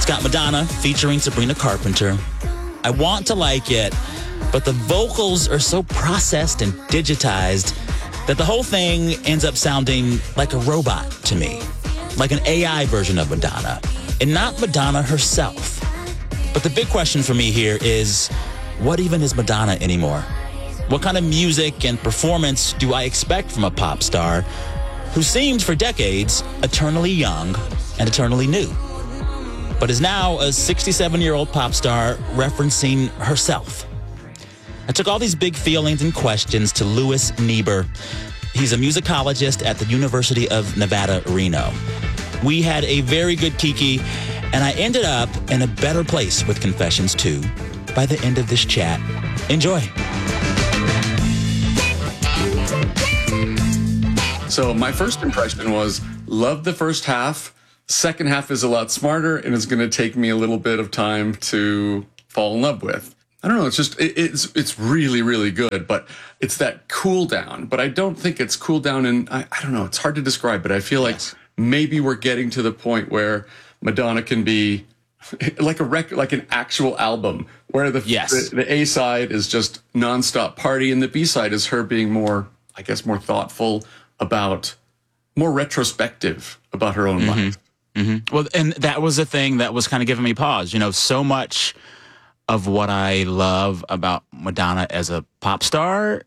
got Madonna featuring Sabrina Carpenter. I want to like it, but the vocals are so processed and digitized that the whole thing ends up sounding like a robot to me, like an AI version of Madonna, and not Madonna herself. But the big question for me here is, what even is Madonna anymore? What kind of music and performance do I expect from a pop star who seemed for decades eternally young and eternally new, but is now a 67-year-old pop star referencing herself? I took all these big feelings and questions to Louis Niebuhr. He's a musicologist at the University of Nevada, Reno. We had a very good kiki, and I ended up in a better place with Confessions 2 by the end of this chat. Enjoy. So my first impression was, love the first half. Second half is a lot smarter, and it's going to take me a little bit of time to fall in love with. I don't know. It's just, it's really, really good, but it's that cool down. But I don't think it's cool down. And I don't know. It's hard to describe, but I feel like maybe we're getting to the point where Madonna can be like a record, like an actual album, where the A side is just nonstop party, and the B side is her being more, I guess, more thoughtful about, more retrospective about her own life. Mm-hmm. Well, and that was the thing that was kind of giving me pause. You know, so much of what I love about Madonna as a pop star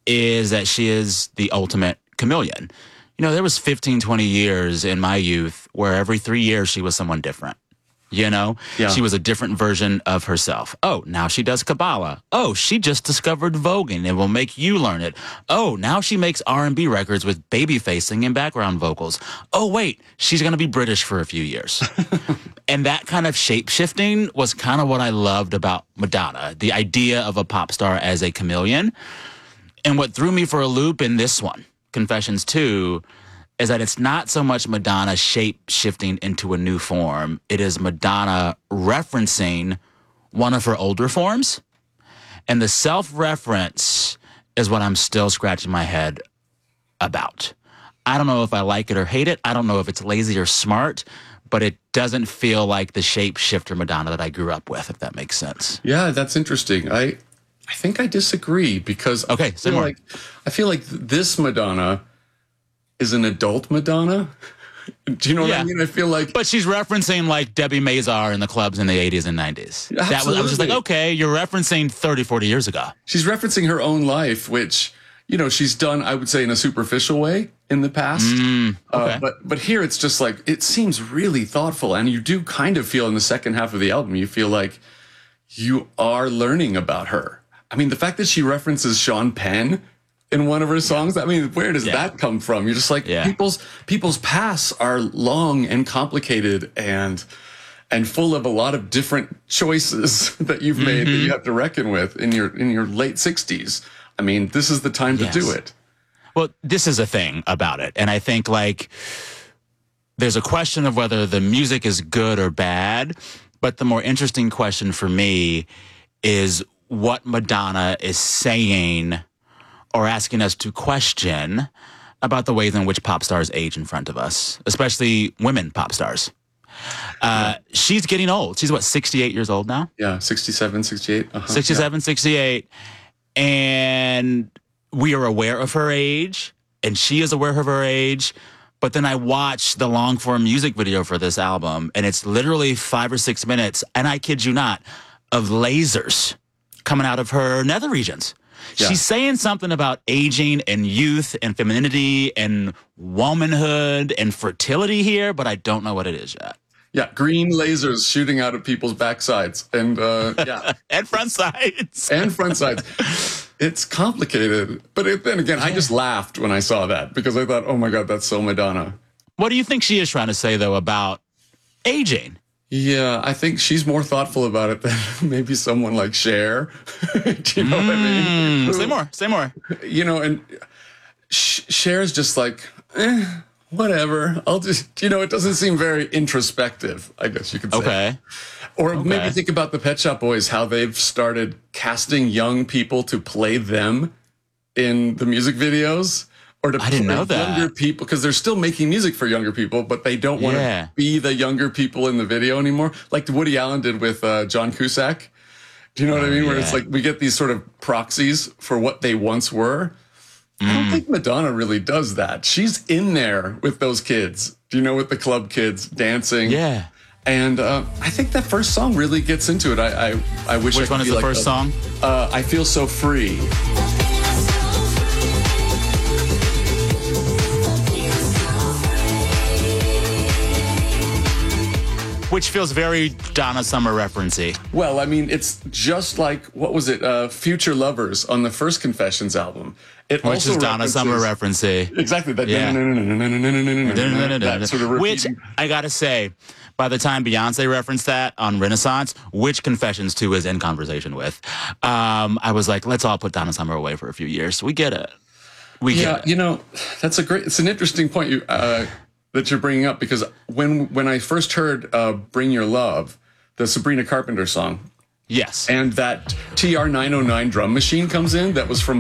is that she is the ultimate chameleon. You know, there was 15, 20 years in my youth where every 3 years she was someone different. You know, she was a different version of herself. Oh, now she does Kabbalah. Oh, she just discovered voguing and will make you learn it. Oh, now she makes R&B records with baby facing and background vocals. Oh, wait, she's going to be British for a few years. And that kind of shape-shifting was kind of what I loved about Madonna, the idea of a pop star as a chameleon. And what threw me for a loop in this one, Confessions 2, is that it's not so much Madonna shape-shifting into a new form. It is Madonna referencing one of her older forms. And the self-reference is what I'm still scratching my head about. I don't know if I like it or hate it. I don't know if it's lazy or smart, but it doesn't feel like the shape-shifter Madonna that I grew up with, if that makes sense. Yeah, that's interesting. I think I disagree because I feel like this Madonna is an adult Madonna. Do you know what I mean? I feel like... But she's referencing, like, Debbie Mazar in the clubs in the 80s and 90s. Absolutely. I was just like, okay, you're referencing 30, 40 years ago. She's referencing her own life, which, you know, she's done, I would say, in a superficial way in the past. Okay. But here it's just like, it seems really thoughtful. And you do kind of feel in the second half of the album, you feel like you are learning about her. I mean, the fact that she references Sean Penn in one of her songs, I mean, where does that come from? You're just like, people's pasts are long and complicated and full of a lot of different choices that you've made that you have to reckon with in your late 60s. I mean, this is the time to do it. Well, this is a thing about it. And I think, like, there's a question of whether the music is good or bad, but the more interesting question for me is what Madonna is saying or asking us to question about the ways in which pop stars age in front of us, especially women pop stars. She's getting old. She's, 68 years old now? Yeah, 67, 68. 67, 68. And we are aware of her age, and she is aware of her age. But then I watched the long-form music video for this album, and it's literally 5 or 6 minutes, and I kid you not, of lasers coming out of her nether regions. Yeah. She's saying something about aging and youth and femininity and womanhood and fertility here, but I don't know what it is yet. Yeah, green lasers shooting out of people's backsides and and front sides. And front sides. It's complicated, but then again, I just laughed when I saw that because I thought, oh my God, that's so Madonna. What do you think she is trying to say though about aging? Yeah, I think she's more thoughtful about it than maybe someone like Cher. Do you know what I mean? Say more. You know, and Cher's just like, whatever. I'll just, it doesn't seem very introspective, I guess you could say. Okay. Or maybe think about the Pet Shop Boys, how they've started casting young people to play them in the music videos. or to I didn't know that. younger people, because they're still making music for younger people, but they don't want Yeah. to be the younger people in the video anymore, like Woody Allen did with John Cusack. Do you know what I mean? Where it's yeah. like we get these sort of proxies for what they once were. I don't think Madonna really does that. She's in there with those kids, do you know, with the club kids dancing. Yeah. And I think that first song really gets into it. I wish I Which could one is be the like first song? I Feel So Free. Which feels very Donna Summer referencey. Well, I mean, it's just like, what was it? Future Lovers on the first Confessions album. It Which also is Donna Summer referencey. Exactly. That, Yeah. that sort of Which, repeating. I gotta say, by the time Beyonce referenced that on Renaissance, which Confessions 2 is in conversation with, I was like, let's all put Donna Summer away for a few years. We get it. We Yeah, get it. you know, it's an interesting point that you're bringing up, because when I first heard Bring Your Love, the Sabrina Carpenter song, Yes. and that TR-909 drum machine comes in that was from